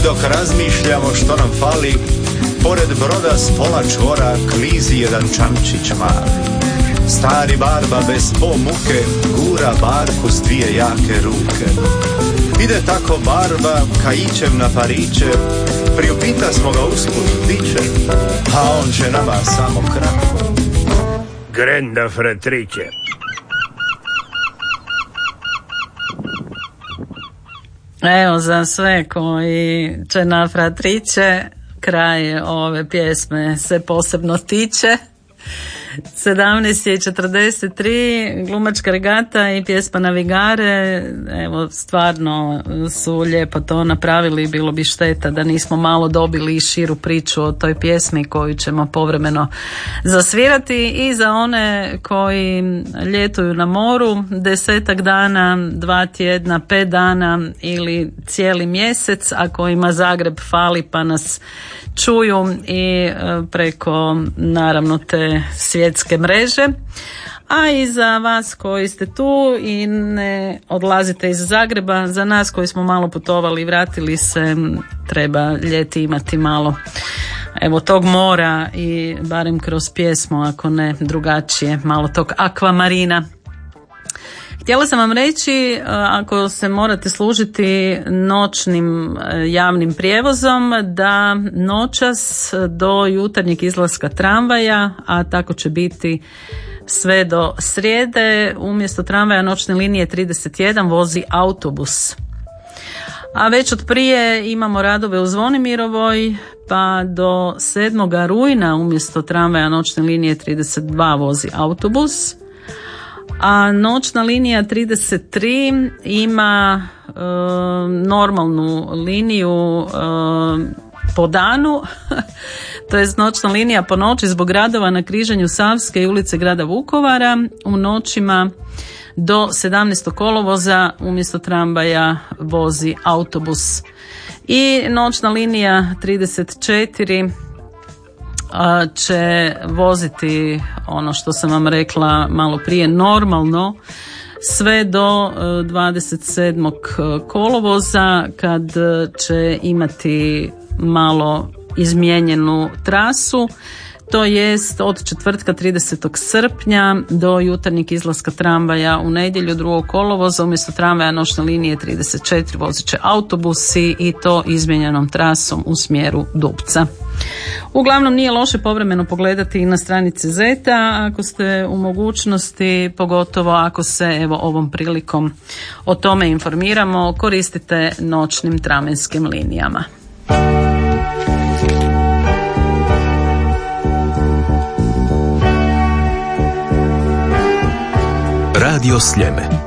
dok razmišljamo što nam fali, pored broda s pola čvora klizi jedan čamčić mali. Stari barba bez po muke gura barku s dvije jake ruke. Ide tako barba kaićem na pariće, priupita smo ga usput diće, a on će nama samo kratko. Grenda fratriće. Evo, za sve koji će na fratriće, kraj ove pjesme se posebno tiče. 17:43, glumačka regata i pjesma Navigare. Evo, stvarno su lijepo to napravili, bilo bi šteta da nismo malo dobili širu priču o toj pjesmi koju ćemo povremeno zasvirati. I za one koji ljetuju na moru 10 dana, 2 tjedna, 5 dana ili cijeli mjesec, a kojima Zagreb fali pa nas čuju i preko naravno te svjetske mreže. A i za vas koji ste tu i ne odlazite iz Zagreba, za nas koji smo malo putovali i vratili se, treba ljeti imati malo evo tog mora i barem kroz pjesmu, ako ne drugačije, malo tog akvamarina. Htjela sam vam reći, ako se morate služiti noćnim javnim prijevozom, da noćas do jutarnjeg izlaska tramvaja, a tako će biti sve do srijede, umjesto tramvaja noćne linije 31 vozi autobus. A već od prije imamo radove u Zvonimirovoj, pa do 7. rujna umjesto tramvaja noćne linije 32 vozi autobus. A noćna linija 33 ima normalnu liniju po danu, to je noćna linija po noći zbog radova na križanju Savske i ulice grada Vukovara. U noćima do 17. kolovoza umjesto tramvaja vozi autobus. I noćna linija 34 će voziti, ono što sam vam rekla malo prije, normalno sve do 27. kolovoza, kad će imati malo izmijenjenu trasu. To jest od četvrtka 30. srpnja do jutarnjeg izlaska tramvaja u nedjelju 2. kolovoza umjesto tramvaja noćne linije 34 vozit će autobusi i to izmijenjenom trasom u smjeru Dupca. Uglavnom nije loše povremeno pogledati i na stranici Zeta ako ste u mogućnosti, pogotovo ako se evo ovom prilikom o tome informiramo, koristite noćnim tramvajskim linijama. Radio Sljeme.